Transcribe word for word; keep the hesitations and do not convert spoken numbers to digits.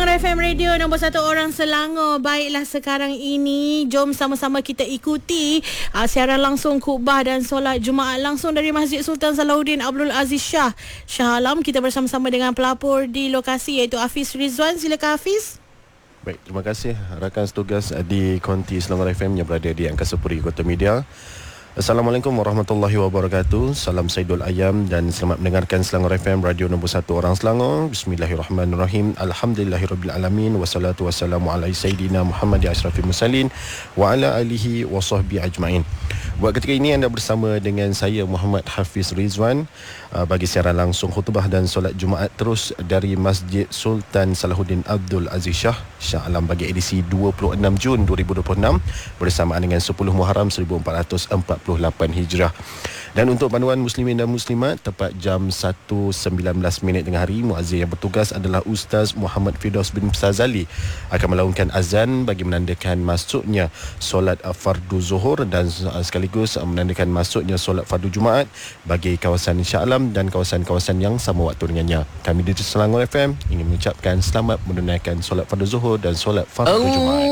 Selangor F M Radio nombor satu orang Selangor. Baiklah, sekarang ini jom sama-sama kita ikuti uh, siaran langsung khutbah dan solat Jumaat langsung dari Masjid Sultan Salahuddin Abdul Aziz Shah Shah Alam. Kita bersama-sama dengan pelapor di lokasi iaitu Hafiz Rizwan. Silakan Hafiz. Baik, terima kasih rakan setugas di Konti Selangor F M yang berada di Angkasa Puri Kota Media. Assalamualaikum warahmatullahi wabarakatuh. Salam Saidul Ayam dan selamat mendengarkan Selangor F M, radio nombor satu orang Selangor. Bismillahirrahmanirrahim. Alhamdulillahirabbil alamin wassalatu wassalamu ala sayyidina Muhammad asyrafil mursalin wa ala alihi wa sahbihi ajmain. Buat ketika ini anda bersama dengan saya Muhammad Hafiz Rizwan uh, bagi siaran langsung khutbah dan solat Jumaat terus dari Masjid Sultan Salahuddin Abdul Aziz Shah Shah Alam bagi edisi dua puluh enam Jun dua ribu dua puluh enam bersamaan dengan sepuluh Muharram seribu empat ratus empat puluh lapan Hijrah. Dan untuk panduan muslimin dan muslimat, tepat jam satu sembilan belas minit tengah hari, muazzin yang bertugas adalah Ustaz Muhammad Firdaus bin Fazali akan melaungkan azan bagi menandakan masuknya solat fardu zuhur dan sekaligus menandakan masuknya solat fardu Jumaat bagi kawasan Shah Alam dan kawasan-kawasan yang sama waktu dengannya. Kami di Selangor F M ingin mengucapkan selamat menunaikan solat fardu zuhur dan solat fardu Jumaat.